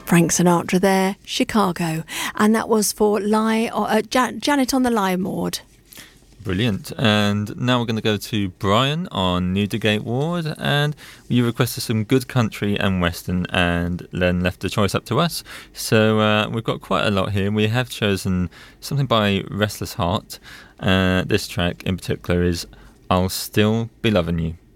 Frank Sinatra there, Chicago. And that was for Janet on the Lime Ward. Brilliant. And now we're going to go to Brian on Newdigate Ward, and you requested some good country and western and then left the choice up to us. So we've got quite a lot here. We have chosen something by Restless Heart. This track in particular is I'll Still Be Loving You.